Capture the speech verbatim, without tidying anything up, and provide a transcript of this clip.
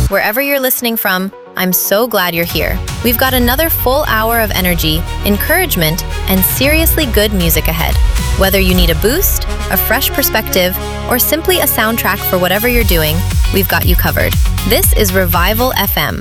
Wherever you're listening from, I'm so glad you're here. We've got another full hour of energy, encouragement, and seriously good music ahead. Whether you need a boost, a fresh perspective, or simply a soundtrack for whatever you're doing, we've got you covered. This is Revival F M.